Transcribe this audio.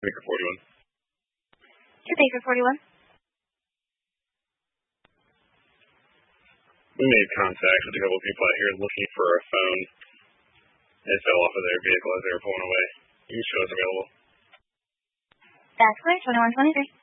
Baker 41. To Baker 41. We made contact with a couple of people out here looking for a phone. It fell off of their vehicle as they were pulling away. You can show us available. That's clear, 2123.